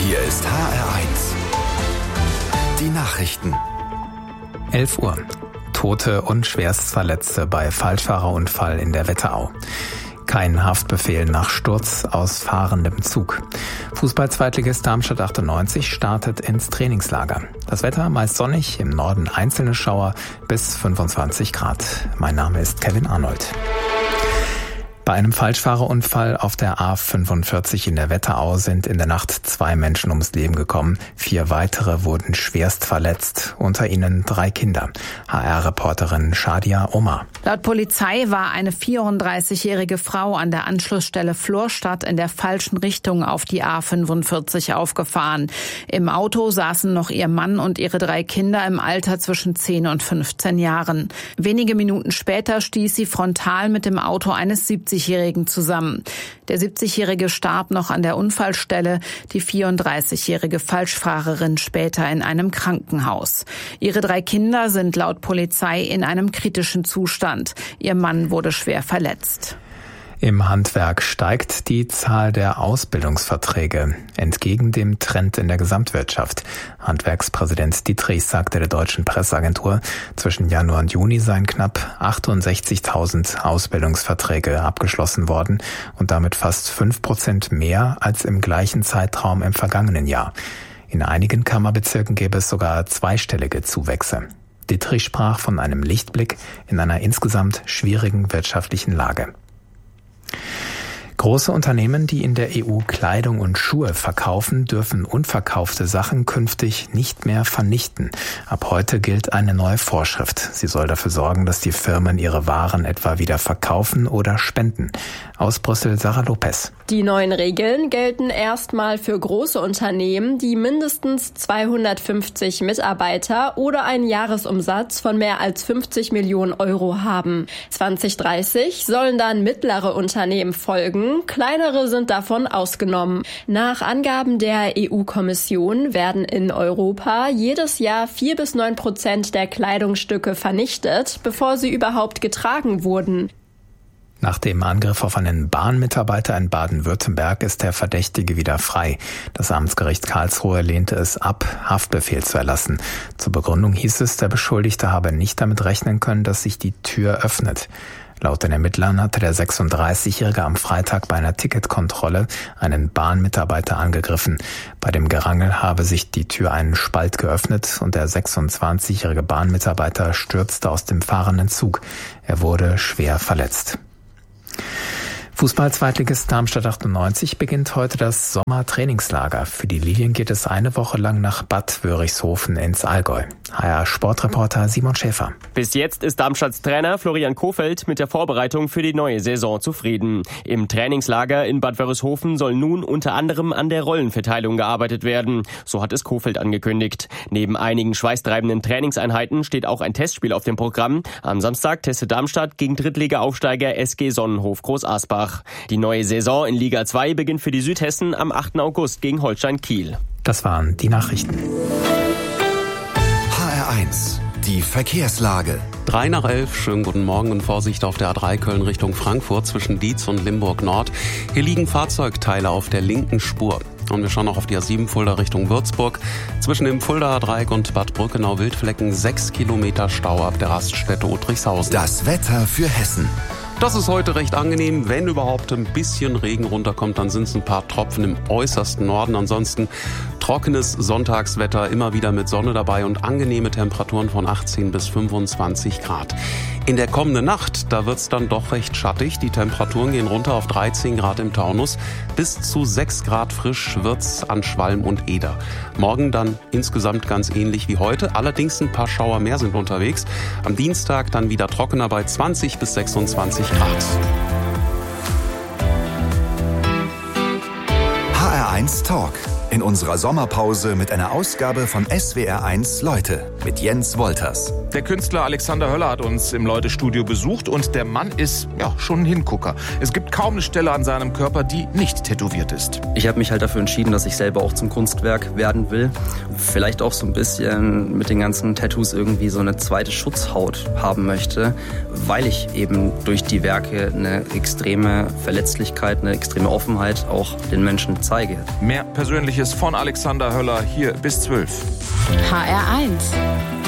Hier ist HR1. Die Nachrichten. 11 Uhr. Tote und Schwerstverletzte bei Falschfahrerunfall in der Wetterau. Kein Haftbefehl nach Sturz aus fahrendem Zug. Fußball-Zweitligist Darmstadt 98 startet ins Trainingslager. Das Wetter meist sonnig, im Norden einzelne Schauer bis 25 Grad. Mein Name ist Kevin Arnold. Bei einem Falschfahrerunfall auf der A45 in der Wetterau sind in der Nacht 2 Menschen ums Leben gekommen. 4 weitere wurden schwerst verletzt, unter ihnen 3 Kinder. HR-Reporterin Shadia Omar. Laut Polizei war eine 34-jährige Frau an der Anschlussstelle Florstadt in der falschen Richtung auf die A45 aufgefahren. Im Auto saßen noch ihr Mann und ihre 3 Kinder im Alter zwischen 10 und 15 Jahren. Wenige Minuten später stieß sie frontal mit dem Auto eines 70-Jährigen zusammen. Der 70-Jährige starb noch an der Unfallstelle, die 34-jährige Falschfahrerin später in einem Krankenhaus. Ihre 3 Kinder sind laut Polizei in einem kritischen Zustand. Ihr Mann wurde schwer verletzt. Im Handwerk steigt die Zahl der Ausbildungsverträge, entgegen dem Trend in der Gesamtwirtschaft. Handwerkspräsident Dietrich sagte der deutschen Presseagentur, zwischen Januar und Juni seien knapp 68.000 Ausbildungsverträge abgeschlossen worden und damit fast 5% mehr als im gleichen Zeitraum im vergangenen Jahr. In einigen Kammerbezirken gäbe es sogar zweistellige Zuwächse. Dietrich sprach von einem Lichtblick in einer insgesamt schwierigen wirtschaftlichen Lage. Große Unternehmen, die in der EU Kleidung und Schuhe verkaufen, dürfen unverkaufte Sachen künftig nicht mehr vernichten. Ab heute gilt eine neue Vorschrift. Sie soll dafür sorgen, dass die Firmen ihre Waren etwa wieder verkaufen oder spenden. Aus Brüssel, Sarah Lopez. Die neuen Regeln gelten erstmal für große Unternehmen, die mindestens 250 Mitarbeiter oder einen Jahresumsatz von mehr als 50 Millionen Euro haben. 2030 sollen dann mittlere Unternehmen folgen. Kleinere sind davon ausgenommen. Nach Angaben der EU-Kommission werden in Europa jedes Jahr 4-9% der Kleidungsstücke vernichtet, bevor sie überhaupt getragen wurden. Nach dem Angriff auf einen Bahnmitarbeiter in Baden-Württemberg ist der Verdächtige wieder frei. Das Amtsgericht Karlsruhe lehnte es ab, Haftbefehl zu erlassen. Zur Begründung hieß es, der Beschuldigte habe nicht damit rechnen können, dass sich die Tür öffnet. Laut den Ermittlern hatte der 36-Jährige am Freitag bei einer Ticketkontrolle einen Bahnmitarbeiter angegriffen. Bei dem Gerangel habe sich die Tür einen Spalt geöffnet und der 26-jährige Bahnmitarbeiter stürzte aus dem fahrenden Zug. Er wurde schwer verletzt. Fußball-Zweitligist Darmstadt 98 beginnt heute das Sommertrainingslager. Für die Lilien geht es eine Woche lang nach Bad Wörichshofen ins Allgäu. HR-Sportreporter Simon Schäfer. Bis jetzt ist Darmstadts Trainer Florian Kohfeldt mit der Vorbereitung für die neue Saison zufrieden. Im Trainingslager in Bad Wörichshofen soll nun unter anderem an der Rollenverteilung gearbeitet werden. So hat es Kohfeldt angekündigt. Neben einigen schweißtreibenden Trainingseinheiten steht auch ein Testspiel auf dem Programm. Am Samstag testet Darmstadt gegen Drittliga-Aufsteiger SG Sonnenhof Groß-Asbach. Die neue Saison in Liga 2 beginnt für die Südhessen am 8. August gegen Holstein Kiel. Das waren die Nachrichten. HR1, die Verkehrslage. 11:03, schönen guten Morgen und Vorsicht auf der A3 Köln Richtung Frankfurt zwischen Dietz und Limburg Nord. Hier liegen Fahrzeugteile auf der linken Spur. Und wir schauen noch auf die A7 Fulda Richtung Würzburg. Zwischen dem Fuldaer Dreieck und Bad Brückenau-Wildflecken 6 Kilometer Stau ab der Raststätte Udrichshausen. Das Wetter für Hessen. Das ist heute recht angenehm. Wenn überhaupt ein bisschen Regen runterkommt, dann sind es ein paar Tropfen im äußersten Norden. Ansonsten trockenes Sonntagswetter, immer wieder mit Sonne dabei und angenehme Temperaturen von 18 bis 25 Grad. In der kommenden Nacht, da wird's dann doch recht schattig. Die Temperaturen gehen runter auf 13 Grad im Taunus. Bis zu 6 Grad frisch wird's an Schwalm und Eder. Morgen dann insgesamt ganz ähnlich wie heute. Allerdings ein paar Schauer mehr sind unterwegs. Am Dienstag dann wieder trockener bei 20 bis 26 Grad. HR1 Talk. In unserer Sommerpause mit einer Ausgabe von SWR1 Leute mit Jens Wolters. Der Künstler Alexander Höller hat uns im Leute-Studio besucht und der Mann ist schon ein Hingucker. Es gibt kaum eine Stelle an seinem Körper, die nicht tätowiert ist. Ich habe mich halt dafür entschieden, dass ich selber auch zum Kunstwerk werden will. Vielleicht auch so ein bisschen mit den ganzen Tattoos irgendwie so eine zweite Schutzhaut haben möchte, weil ich eben durch die Werke eine extreme Verletzlichkeit, eine extreme Offenheit auch den Menschen zeige. Mehr Persönliches Tägliches von Alexander Höller hier bis 12. HR1